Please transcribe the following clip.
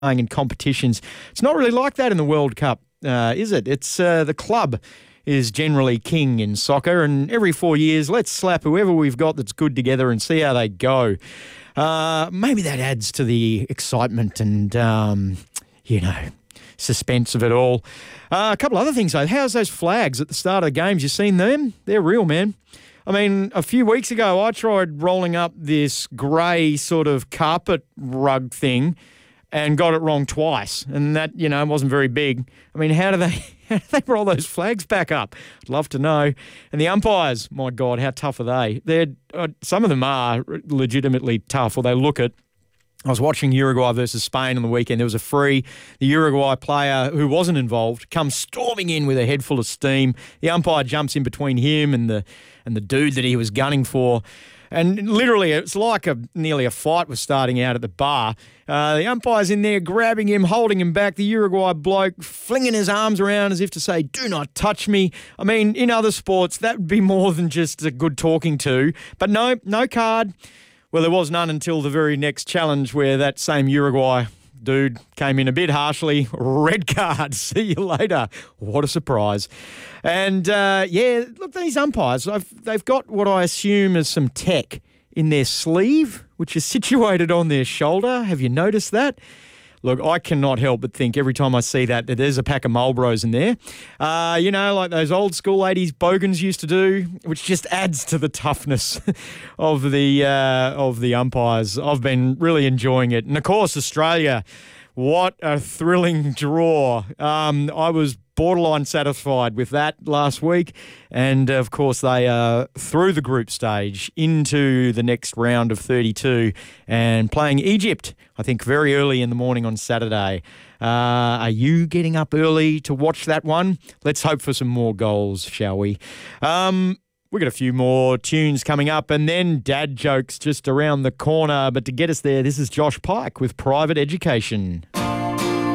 in competitions. It's not really like that in the World Cup, is it? It's the club is generally king in soccer, and every 4 years, let's slap whoever we've got that's good together and see how they go. Maybe that adds to the excitement and, suspense of it all. A couple other things, though. How's those flags at the start of the games? You seen them? They're real, man. I mean, a few weeks ago, I tried rolling up this grey sort of carpet rug thing and got it wrong twice. And that, wasn't very big. I mean, how do they roll those flags back up? I'd love to know. And the umpires, my God, how tough are they? Some of them are legitimately tough, or they look it. I was watching Uruguay versus Spain on the weekend. There was a free. The Uruguay player who wasn't involved comes storming in with a head full of steam. The umpire jumps in between him and the dude that he was gunning for. And literally, it's like nearly a fight was starting out at the bar. The umpire's in there grabbing him, holding him back. The Uruguay bloke flinging his arms around as if to say, "Do not touch me." I mean, in other sports, that would be more than just a good talking to. But no card. Well, there was none until the very next challenge where that same Uruguay dude came in a bit harshly. Red card. See you later. What a surprise. And, look, these umpires, they've got what I assume is some tech in their sleeve, which is situated on their shoulder. Have you noticed that? Look, I cannot help but think every time I see that there's a pack of Marlboros in there. Like those old school 80s bogans used to do, which just adds to the toughness of the umpires. I've been really enjoying it. And, of course, Australia, what a thrilling draw. I was borderline satisfied with that last week. And, of course, they are through the group stage into the next round of 32 and playing Egypt, I think, very early in the morning on Saturday. Are you getting up early to watch that one? Let's hope for some more goals, shall we? We've got a few more tunes coming up and then dad jokes just around the corner. But to get us there, this is Josh Pike with Private Education.